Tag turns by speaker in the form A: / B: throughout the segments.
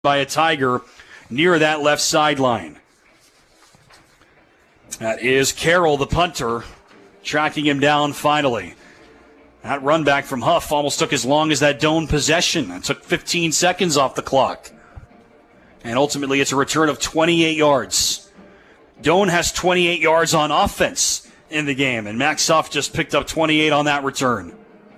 A: by a Tiger near that left sideline. That is Carroll, the punter, tracking him down finally. That run back from Huff almost took as long as that Doan possession. It took 15 seconds off the clock. And ultimately it's a return of 28 yards. Doan has 28 yards on offense in the game, and Max Huff just picked up 28 on that return.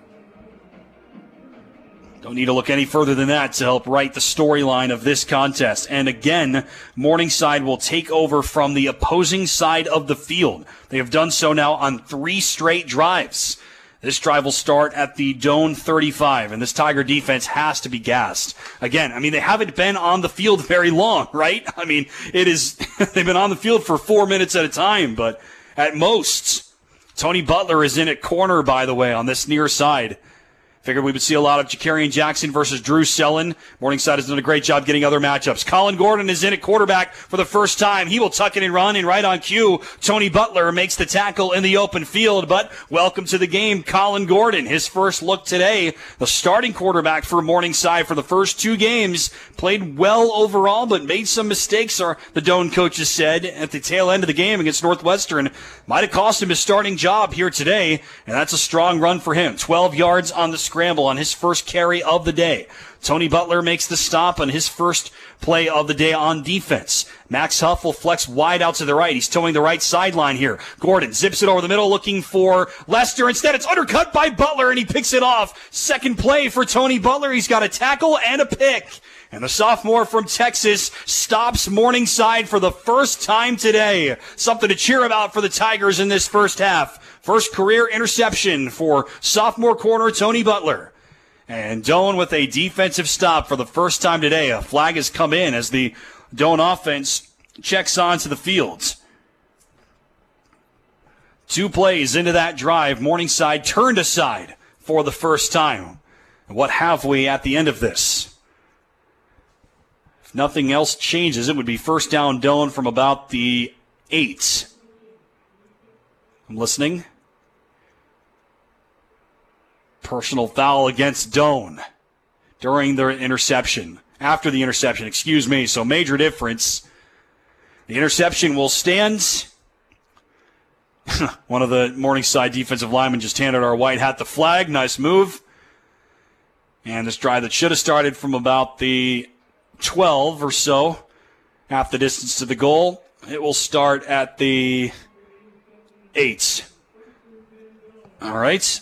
A: Don't need to look any further than that to help write the storyline of this contest. And again, Morningside will take over from the opposing side of the field. They have done so now on 3 straight drives. This drive will start at the Doan 35, and this Tiger defense has to be gassed. Again, they haven't been on the field very long, right? They've been on the field for 4 minutes at a time, but at most, Tony Butler is in at corner, by the way, on this near side. Figured we would see a lot of Jakarian Jackson versus Drew Sellen. Morningside has done a great job getting other matchups. Colin Gordon is in at quarterback for the first time. He will tuck it and run, and right on cue, Tony Butler makes the tackle in the open field. But welcome to the game, Colin Gordon. His first look today, the starting quarterback for Morningside for the first 2 games. Played well overall, but made some mistakes, the Doan coaches said, at the tail end of the game against Northwestern. Might have cost him his starting job here today, and that's a strong run for him. 12 yards on the scramble on his first carry of the day. Tony Butler makes the stop on his first play of the day on defense. Max Huff will flex wide out to the right. He's towing the right sideline here. Gordon zips it over the middle looking for Lester. Instead, it's undercut by Butler, and he picks it off. Second play for Tony Butler. He's got a tackle and a pick. And the sophomore from Texas stops Morningside for the first time today. Something to cheer about for the Tigers in this first half. First career interception for sophomore corner Tony Butler. And Doan with a defensive stop for the first time today. A flag has come in as the Doan offense checks onto the field. 2 plays into that drive, Morningside turned aside for the first time. And what have we at the end of this? If nothing else changes, it would be first down Doan from about the 8. I'm listening. Personal foul against Doan during the interception. After the interception, so major difference. The interception will stand. One of the Morningside defensive linemen just handed our white hat the flag. Nice move. And this drive that should have started from about the 12 or so, half the distance to the goal, it will start at the 8. All right.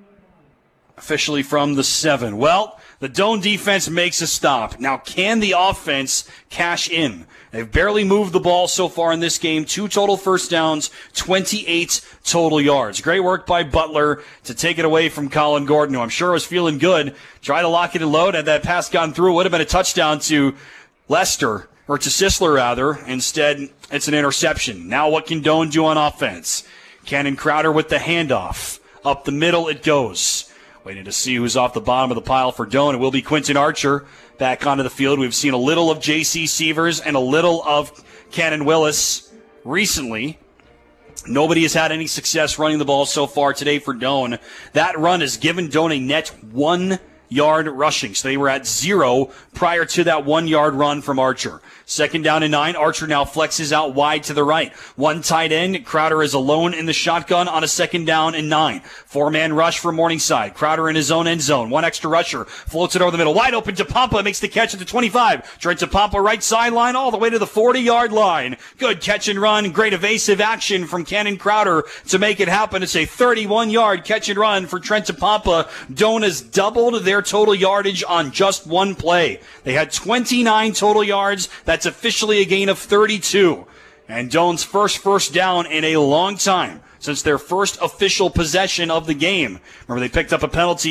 A: Officially from the 7. Well, the Doan defense makes a stop. Now, can the offense cash in? They've barely moved the ball so far in this game. 2 total first downs, 28 total yards. Great work by Butler to take it away from Colin Gordon, who I'm sure was feeling good. Try to lock it and load. Had that pass gone through, it would have been a touchdown to Lester, or to Sisler rather. Instead, it's an interception. Now what can Doan do on offense? Cannon Crowder with the handoff. Up the middle it goes. Waiting to see who's off the bottom of the pile for Doan. It will be Quinton Archer back onto the field. We've seen a little of J.C. Sievers and a little of Cannon Willis recently. Nobody has had any success running the ball so far today for Doan. That run has given Doan a net 1 yard rushing. So they were at 0 prior to that 1 yard run from Archer. Second down and 9. Archer now flexes out wide to the right. 1 tight end. Crowder is alone in the shotgun on a second down and 9. 4-man rush for Morningside. Crowder in his own end zone. 1 extra rusher. Floats it over the middle. Wide open to Pompa. Makes the catch at the 25. Trent to Pompa right sideline all the way to the 40-yard line. Good catch and run. Great evasive action from Cannon Crowder to make it happen. It's a 31-yard catch and run for Trent to Pompa. Doan has doubled their total yardage on just 1 play. They had 29 total yards. That's officially a gain of 32. And Doan's first down in a long time since their first official possession of the game. Remember, they picked up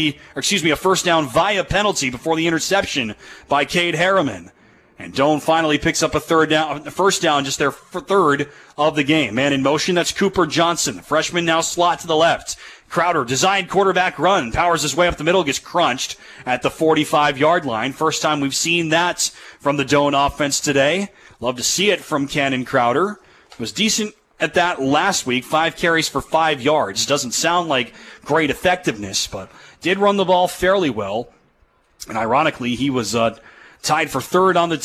A: a first down via penalty before the interception by Cade Harriman. And Doan finally picks up a first down, just their third of the game. Man in motion, that's Cooper Johnson. Freshman now slot to the left. Crowder, designed quarterback run, powers his way up the middle, gets crunched at the 45-yard line. First time we've seen that from the Doan offense today. Love to see it from Cannon Crowder. Was decent at that last week, 5 carries for 5 yards. Doesn't sound like great effectiveness, but did run the ball fairly well. And ironically, he was tied for third on the